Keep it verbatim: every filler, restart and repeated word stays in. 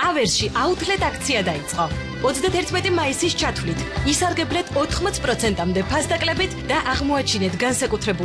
ავერსში აუთლეტ აქცია დაიწყო. ოცდაერთმეტი მაისის ჩათვლით ისარგებლეთ ოთხმოც პროცენტამდე ფასდაკლებით და აღმოაჩინეთ განსაკუთრებული